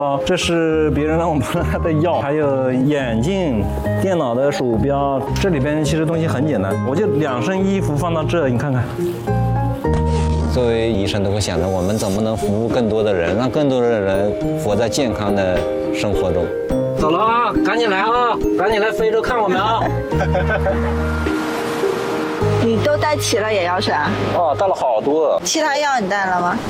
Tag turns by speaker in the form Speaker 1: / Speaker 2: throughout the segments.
Speaker 1: 这是别人让我们拿的药，还有眼镜、电脑的鼠标。这里边其实东西很简单，我就2身衣服放到这，你看看。
Speaker 2: 作为医生都会想着我们怎么能服务更多的人，让更多的人活在健康的生活中。
Speaker 1: 走了啊，赶紧来啊，赶紧来非洲看我们啊！
Speaker 3: 你都带齐了眼药水啊？
Speaker 1: 哦，带了好多。
Speaker 3: 其他药你带了吗？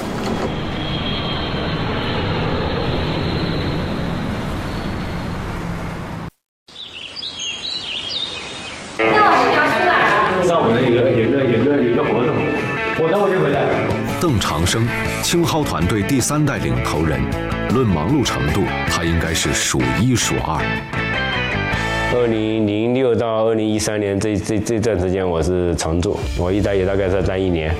Speaker 4: 上我们有个活动，我等会就回来。
Speaker 5: 邓长生，青蒿团队第3代领头人，论忙碌程度，他应该是数1数2。
Speaker 4: 2006到2013年这段时间我是常驻，我一待也大概是待1年。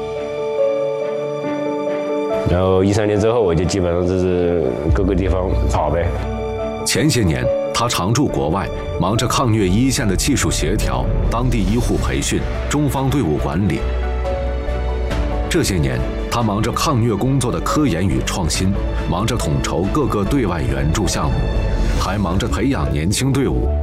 Speaker 4: 然后13年之后，我就基本上就是各个地方跑呗。
Speaker 5: 前些年，他常驻国外，忙着抗疟一线的技术协调、当地医护培训、中方队伍管理。这些年，他忙着抗疟工作的科研与创新，忙着统筹各个对外援助项目，还忙着培养年轻队伍。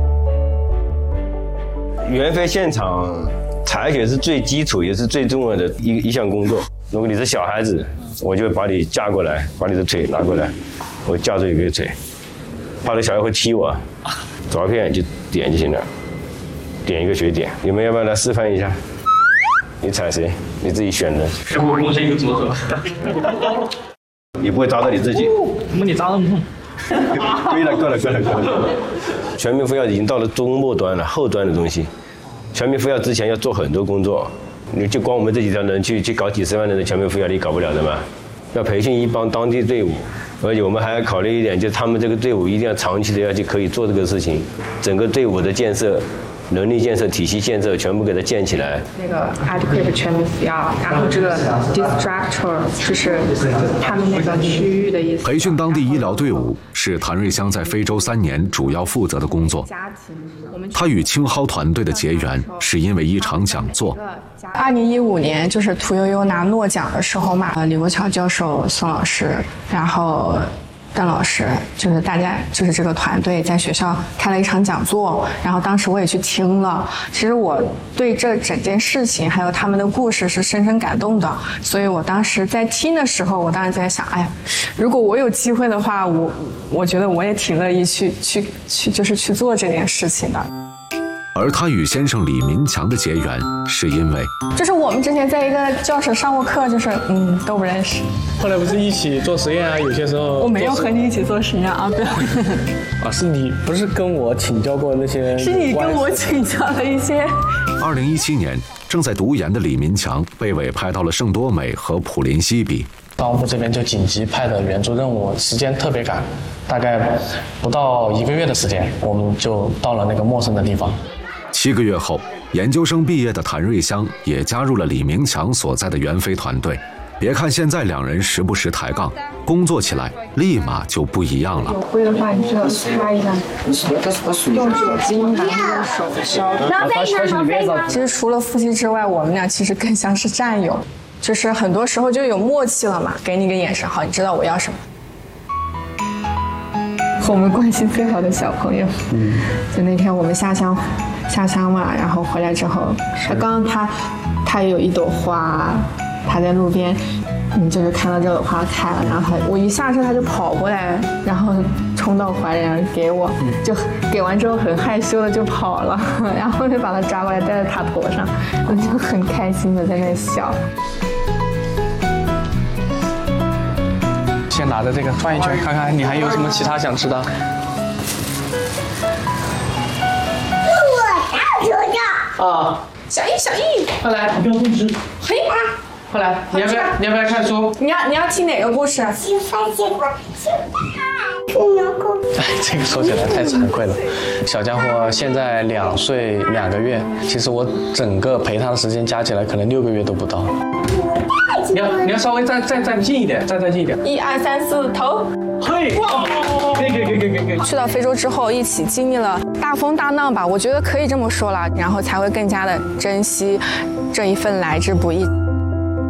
Speaker 4: 援非现场采血是最基础也是最重要的一项工作。如果你是小孩子，我就把你架过来，把你的腿拿过来，我架住一个腿，怕这小孩会踢我，找一片就点就行了，点一个血点。你们要不要来示范一下？你踩谁？你自己选的。
Speaker 6: 我是一个左手。
Speaker 4: 你不会扎到你自己。
Speaker 6: 你扎那么痛？
Speaker 4: 够了。全民服药已经到了中末端了，后端的东西。全民服药之前要做很多工作，你就光我们这几条人去搞几十万人的全民服药，你搞不了的嘛。要培训一帮当地队伍，而且我们还要考虑一点，就是他们这个队伍一定要长期的要去可以做这个事情，整个队伍的建设。能力建设、体系建设全部给它建起来。
Speaker 7: 那个 adequate 全民服药，然后这个 distractor 就是他们那个区域的意思。
Speaker 5: 培训当地医疗队伍是谭瑞香在非洲3年主要负责的工作。他与青蒿团队的结缘是因为一场讲座。
Speaker 7: 2015年就是屠呦呦拿诺奖的时候嘛，李国桥教授、宋老师，然后邓老师，就是大家就是这个团队在学校开了一场讲座，然后当时我也去听了。其实我对这整件事情还有他们的故事是深深感动的，所以我当时在听的时候，我当时在想，哎呀，如果我有机会的话，我觉得我也挺乐意去就是去做这件事情的。
Speaker 5: 而他与先生李民强的结缘，是因为
Speaker 7: 就是我们之前在一个教室上过课，就是都不认识。
Speaker 6: 后来不是一起做实验啊？有些时候
Speaker 7: 我没有和你一起做实验啊，不要。
Speaker 6: 啊，是你不是跟我请教过那些？
Speaker 7: 是你跟我请教了一些。
Speaker 5: 2017年，正在读研的李民强被委派到了圣多美和普林西比。
Speaker 6: 商务部这边就紧急派的援助任务，时间特别赶，大概不到1个月的时间，我们就到了那个陌生的地方。
Speaker 5: 7个月后，研究生毕业的谭瑞香也加入了李明强所在的援非团队。别看现在2人时不时抬杠，工作起来立马就不一样了。
Speaker 7: 有灰的话，你最好擦一下，用酒精把那个手消毒。其实除了夫妻之外，我们俩其实更像是战友，就是很多时候就有默契了嘛，给你个眼神，好，你知道我要什么。和我们关系最好的小朋友，就那天我们下乡嘛，然后回来之后，他也有一朵花，他在路边，就是看到这朵花开了，然后我一下车他就跑过来，然后冲到怀里然后给我，就给完之后很害羞的就跑了，然后就把他抓过来戴在他头上，我就很开心的在那笑。
Speaker 6: 先拿着这个转一圈，看看你还有什么其他想吃的。啊，
Speaker 7: 小易，
Speaker 6: 快来，你不要动吃。
Speaker 7: 嘿啊，
Speaker 6: 快来，你要不要看书？
Speaker 7: 你要听哪个故事？
Speaker 3: 新发现过兔鸟狗。
Speaker 6: 哎，这个说起来太惭愧了。小家伙现在2岁2个月，其实我整个陪他的时间加起来可能6个月都不到。你要稍微再近一点，再近一点。
Speaker 7: 1、2、3、4，投。
Speaker 6: 嘿，哇，可以。
Speaker 7: 去到非洲之后，一起经历了大风大浪吧，我觉得可以这么说了，然后才会更加的珍惜这一份来之不易。